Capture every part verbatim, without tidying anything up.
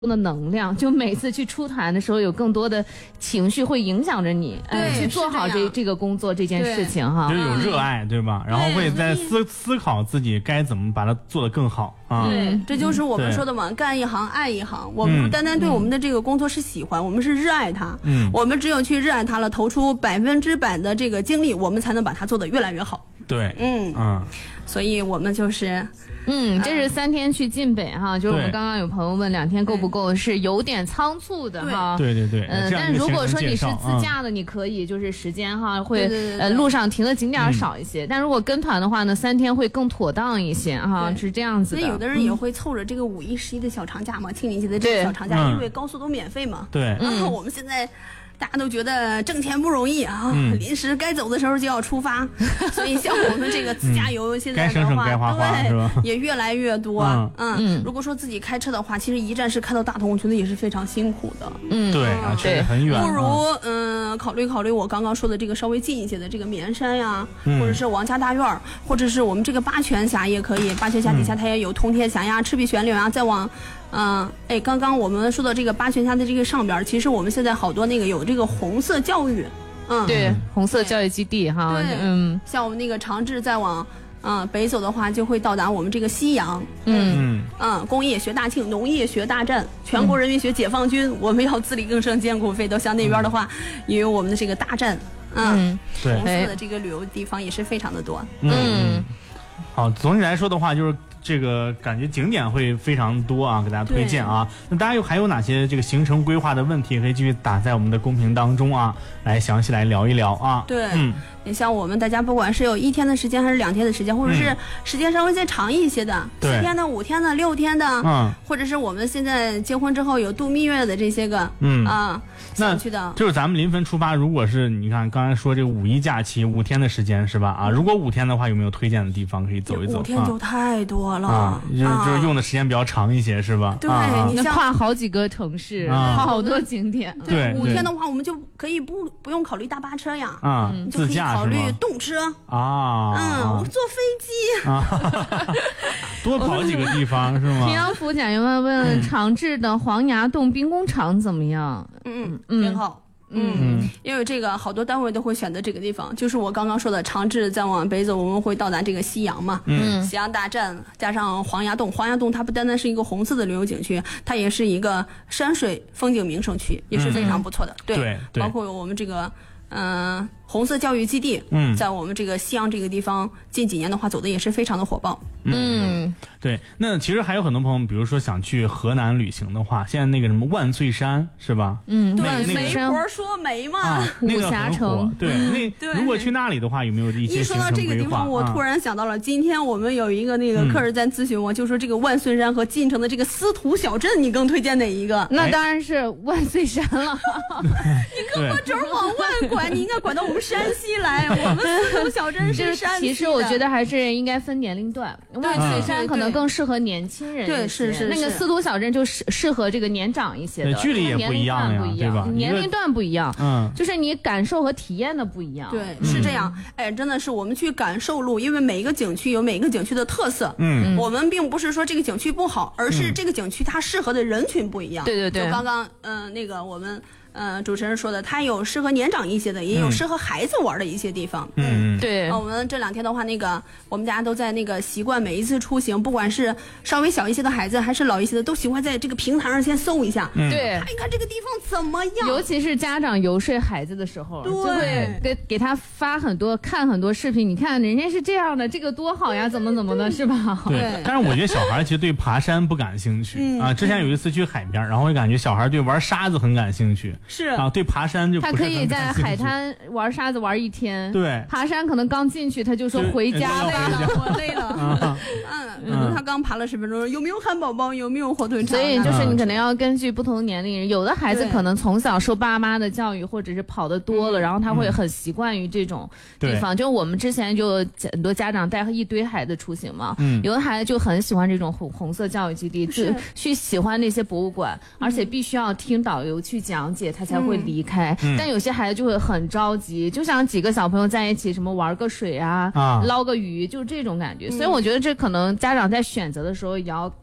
的能量，就每次去出团的时候有更多的情绪会影响着你， 对， 去做好这这个工作这件事情哈， 就有热爱对吧？然后会在思思考自己该怎么把它做得更好啊。 对，这就是我们说的嘛，干一行爱一行。我们不单单对我们的这个工作是喜欢，我们是热爱它。嗯，我们只有去热爱它了，投出百分之百的这个精力，我们才能把它做得越来越好。 对， 嗯嗯，所以我们就是。 嗯，这是三天去晋北哈，就是我们刚刚有朋友问两天够不够，是有点仓促的哈。 对对对， 嗯，但如果说你是自驾的，你可以就是时间哈会呃路上停的景点少一些，但如果跟团的话呢，三天会更妥当一些哈，是这样子的。 那有的人也会凑着这个五一、十一的小长假嘛，清明节的这个小长假，因为高速都免费嘛。 对， 然后我们现在。大家都觉得挣钱不容易啊，嗯、临时该走的时候就要出发，所以像我们这个自驾游现在的话， 该省省该花花是吧？ 也越来越多。嗯, 嗯, 嗯，如果说自己开车的话，其实一站式开到大同，我觉得也是非常辛苦的。 嗯，对啊，确实很远。 不如嗯考虑考虑我刚刚说的这个稍微近一些的这个绵山呀，嗯、或者是王家大院，或者是我们这个八泉峡也可以。八泉峡底下它也有通天峡呀、赤壁悬柳呀，再往。嗯，哎，刚刚我们说到这个八泉峡的这个上边，其实我们现在好多那个有这个红色教育，嗯， 对，红色教育基地哈， 对，嗯，像我们那个长治再往嗯北走的话，就会到达我们这个西阳，嗯嗯，工业学大庆，农业学大战，全国人民学解放军，嗯、我们要自力更生，艰苦奋斗。像那边的话，也有我们的这个大战，嗯，对，红色的这个旅游地方也是非常的多， 嗯，好，总体来说的话就是。这个感觉景点会非常多啊，给大家推荐啊。那大家有还有哪些这个行程规划的问题，可以继续打在我们的公屏当中啊，来详细来聊一聊啊。 对，嗯，你像我们大家不管是有一天的时间还是两天的时间，或者是时间稍微再长一些的，四、嗯、天的、五天的、六天的，嗯，或者是我们现在结婚之后有度蜜月的这些个，嗯啊，想去的， 就是咱们临汾出发，如果是你看刚才说这个五一假期五天的时间是吧？啊，如果五天的话，有没有推荐的地方可以走一走？ 五天就太多。 啊，就是就是用的时间比较长一些，是吧？ 对， 啊、 你像跨好几个城市，啊、好多景点。 对， 五天的话，我们就可以不不用考虑大巴车呀， 啊， 就可以考虑动车啊， 嗯，我坐飞机啊，多跑几个地方是吗？ 平阳府贾员问问长治的黄崖洞兵工厂怎么样？ 嗯嗯，挺好。嗯，因为这个好多单位都会选择这个地方，就是我刚刚说的长治再往北走，我们会到达这个西阳嘛。嗯，西阳大战加上黄崖洞，黄崖洞它不单单是一个红色的旅游景区，它也是一个山水风景名胜区，也是非常不错的。嗯、对, 对, 对， 包括我们这个嗯、呃、红色教育基地，嗯，在我们这个西阳这个地方近几年的话走的也是非常的火爆。 嗯，对，那其实还有很多朋友，比如说想去河南旅行的话，现在那个什么万岁山是吧？ 嗯， 对， 媒婆说媒嘛， 啊、 武侠城。 对，那如果去那里的话，有没有一些行程规划？一说到这个地方，我突然想到了，今天我们有一个那个客人在咨询我，嗯、就说这个万岁山和晋城的这个司徒小镇，你更推荐哪一个？ 那当然是万岁山了。 你干嘛准往外拐？你应该拐到我们山西来。我们司徒小镇是山西的。 其实我觉得还是应该分年龄段。万岁山可能更适合年轻人， 对，是是。 那个司徒小镇就适适合这个年长一些的， 距离也不一样呀，对吧？ 年龄段不一样，嗯，就是你感受和体验的不一样。 对，是这样。哎，真的是我们去感受路，因为每一个景区有每一个景区的特色。嗯，我们并不是说这个景区不好，而是这个景区它适合的人群不一样。 对对对。 就刚刚嗯、呃、那个我们。呃，主持人说的，它有适合年长一些的，也有适合孩子玩的一些地方。 嗯， 对。 呃、我们这两天的话，那个我们大家都在那个习惯每一次出行，不管是稍微小一些的孩子，还是老一些的，都喜欢在这个平台上先搜一下， 对、 嗯，看一看这个地方怎么样。 尤其是家长游说孩子的时候，就会给给他发很多看很多视频。你看人家是这样的，这个多好呀，怎么怎么的，是吧？ 对。但是我觉得小孩其实对爬山不感兴趣、嗯、啊。之前有一次去海边，然后我感觉小孩对玩沙子很感兴趣， 是啊，对爬。爬山就不是他可以在海滩玩沙子玩一天， 对， 爬山可能刚进去他就说回家累了，我累了。嗯嗯，他刚爬了十分钟，有没有汉堡包？有没有火腿肠？ 所以就是你可能要根据不同的年龄人，有的孩子可能从小受爸妈的教育，或者是跑得多了，然后他会很习惯于这种地方。就我们之前就很多家长带一堆孩子出行嘛，有的孩子就很喜欢这种红红色教育基地，就去喜欢那些博物馆，而且必须要听导游去讲解，他才会离开。开、嗯、但有些孩子就会很着急，就想几个小朋友在一起什么玩个水啊，啊捞个鱼，就是这种感觉、嗯、所以我觉得这可能家长在选择的时候也要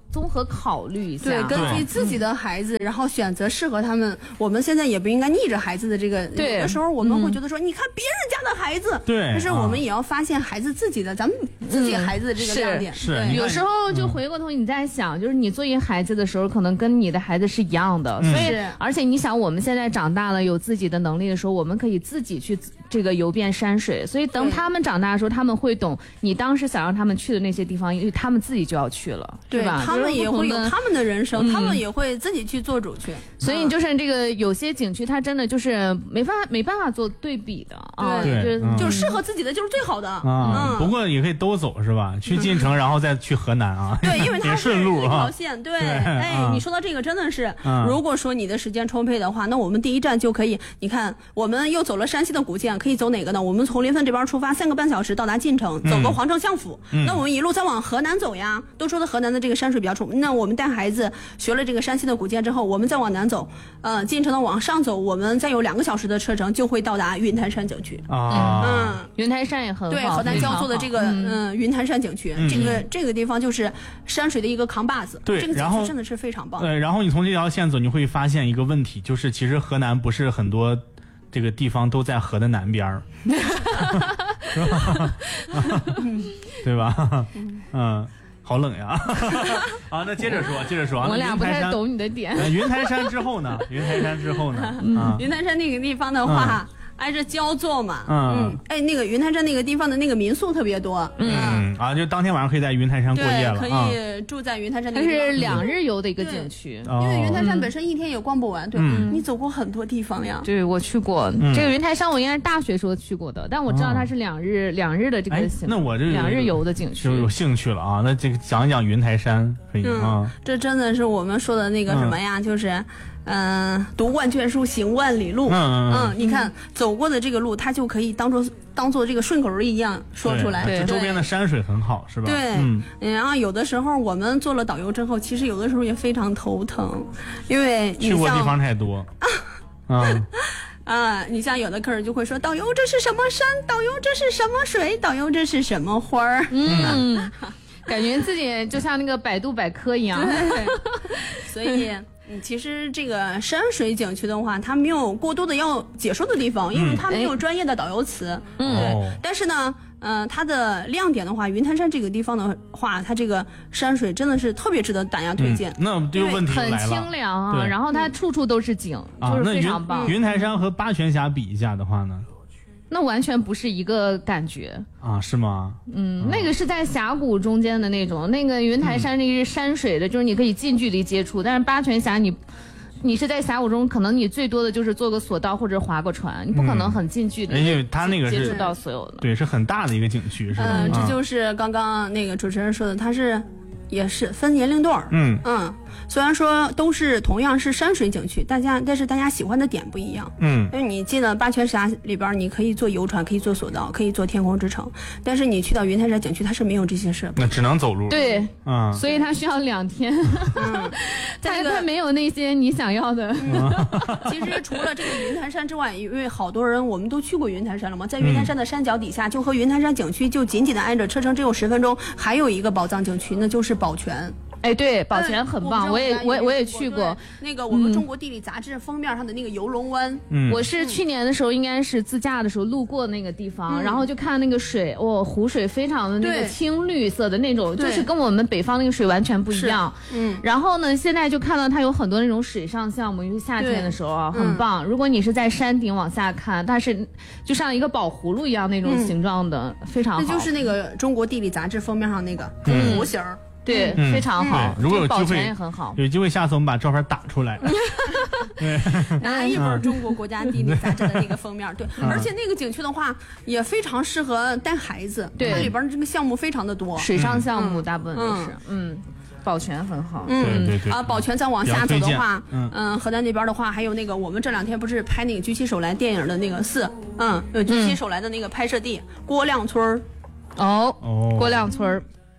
综合考虑一下， 对，根据自己的孩子，然后选择适合他们。我们现在也不应该逆着孩子的这个， 对， 有的时候我们会觉得说，嗯、你看别人家的孩子， 对， 但是我们也要发现孩子自己的，咱们自己孩子的这个亮点。 嗯、是，是有时候就回过头你在想，嗯、就是你作为孩子的时候，可能跟你的孩子是一样的，嗯、所以而且你想，我们现在长大了，有自己的能力的时候，我们可以自己去这个游遍山水。所以等他们长大的时候，他们会懂你当时想让他们去的那些地方，因为他们自己就要去了， 对吧？ 他们也会有他们的人生，嗯、他们也会自己去做主去。 所以就是这个有些景区，它真的就是没办法没办法做对比的啊， 对， 就是嗯、就是适合自己的就是最好的啊。嗯、不过也可以都走是吧？去晋城，然后再去河南啊。 对，因为它是一条线。对，哎， 啊、 你说到这个真的是，嗯、如果说你的时间充沛的话，那我们第一站就可以，你看我们又走了山西的古建，可以走哪个呢？我们从临汾这边出发，三个半小时到达晋城，走个皇城相府。嗯、那我们一路再往河南走呀。都说的河南的这个山水比较充，那我们带孩子学了这个山西的古建之后，我们再往南走，呃，晋城的往上走，我们再有两个小时的车程就会到达云台山景区啊。 嗯，云台山也很好， 对，河南焦作的这个嗯云台山景区， 嗯、 这个这个地方就是山水的一个扛把子， 对， 这个景区真的是非常棒。 对，然后你从这条线走，你会发现一个问题，就是其实河南不是很多这个地方都在河的南边儿，是吧？对吧？嗯。好冷呀！好，那接着说，接着说。 我俩不太懂你的点。 云台山之后呢？云台山之后呢？ 嗯啊、云台山那个地方的话，嗯、挨着焦作嘛。嗯, 嗯。哎，那个云台山那个地方的那个民宿特别多。 嗯, 嗯啊，就当天晚上可以在云台山过夜了。 对，可以住在云台山那个地方。 它是两日游的一个景区， 因为云台山本身一天也逛不完。对，嗯、你走过很多地方呀。 对，我去过、嗯、这个云台山，我应该是大学时候去过的，但我知道它是两日、哦、两日的这个行。 那我这两日游的景区就有兴趣了啊！那这个讲一讲云台山可以啊、 嗯？这真的是我们说的那个什么呀？嗯、就是。嗯，读万卷书，行万里路。嗯嗯，你看走过的这个路，它就可以当做当做这个顺口一样说出来。 对，周边的山水很好，是吧？ 对，嗯。然后有的时候我们做了导游之后，其实有的时候也非常头疼，因为你去过地方太多。 啊啊，你像有的客人就会说：“导游，这是什么山？导游，这是什么水？导游，这是什么花儿？” 嗯，感觉自己就像那个百度百科一样。 所以。嗯，其实这个山水景区的话，它没有过多的要解说的地方，因为它没有专业的导游词。嗯，对。但是呢，嗯、呃，它的亮点的话，云台山这个地方的话，它这个山水真的是特别值得大家推荐。 嗯、那这个问题来了， 很清凉啊，然后它处处都是景，嗯、就是非常棒。 啊、云, 云台山和八泉峡比一下的话呢？ 那完全不是一个感觉啊，是吗？ 嗯，那个是在峡谷中间的那种，那个云台山那个是山水的，嗯、就是你可以近距离接触，但是八泉峡你，你是在峡谷中，可能你最多的就是坐个索道或者划个船，你不可能很近距离， 因为它那个接触到所有的， 对，是很大的一个景区，是吧？ 嗯，这就是刚刚那个主持人说的，它是。也是分年龄段，嗯嗯，虽然说都是同样是山水景区，大家但是大家喜欢的点不一样，嗯，因为你进了八泉峡里边，你可以坐游船，可以坐索道，可以坐天空之城，但是你去到云台山景区，它是没有这些设备， 那只能走路， 对，嗯，所以它需要两天，嗯，它它没有那些你想要的。 嗯、其实除了这个云台山之外，因为好多人我们都去过云台山了嘛，在云台山的山脚底下，就和云台山景区就紧紧的挨着，车程只有十分钟，还有一个宝藏景区，那就是宝泉。 哎，对，宝泉很棒，我也我也我也去过。 那个我们中国地理杂志封面上的那个游龙湾， 嗯，我是去年的时候，应该是自驾的时候路过那个地方，嗯、然后就看那个水，哦，湖水非常的那个青绿色的那种，就是跟我们北方那个水完全不一样。嗯，然后呢，现在就看到它有很多那种水上项目，尤其夏天的时候啊，很棒。嗯、如果你是在山顶往下看，它是就像一个宝葫芦一样那种形状的，嗯、非常好。 那就是那个中国地理杂志封面上那个弧形。嗯对，嗯、非常好。 如果有机会， 也很好。 有机会，下次我们把照片打出来。 对，拿一本中国国家地理杂志的那个封面，对。嗯、而且那个景区的话，也非常适合带孩子。对，它里边的这个项目非常的多， 水上项目大部分都是。嗯，嗯宝泉很好。 嗯， 对对对。 啊，宝泉再往下走的话，嗯嗯，河南那边的话，还有那个我们这两天不是拍那个《举起手来》电影的那个四，嗯，有举起手来的那个拍摄地郭亮村儿。 哦，郭亮村儿。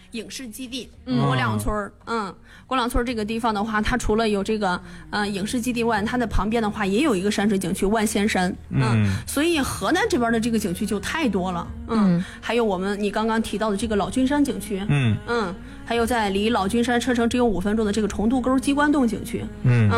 影视基地郭亮村儿。嗯，郭亮村这个地方的话，它除了有这个呃影视基地外，它的旁边的话也有一个山水景区万仙山。嗯，嗯所以河南这边的这个景区就太多了。嗯，嗯还有我们你刚刚提到的这个老君山景区。嗯嗯，还有在离老君山车程只有五分钟的这个重渡沟鸡冠洞景区。嗯。